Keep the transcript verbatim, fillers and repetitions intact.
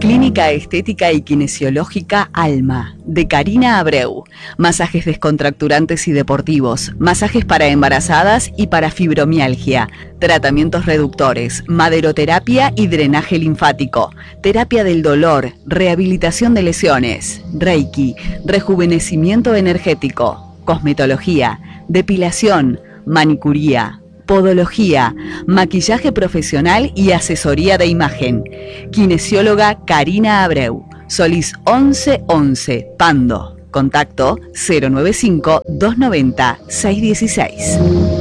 Clínica Estética y Kinesiológica Alma, de Karina Abreu. Masajes descontracturantes y deportivos, masajes para embarazadas y para fibromialgia, tratamientos reductores, maderoterapia y drenaje linfático, terapia del dolor, rehabilitación de lesiones, reiki, rejuvenecimiento energético, cosmetología, depilación, manicuría, podología, maquillaje profesional y asesoría de imagen. Kinesióloga Karina Abreu, Solís once once, Pando. Contacto cero nueve cinco, dos noventa, seiscientos dieciséis.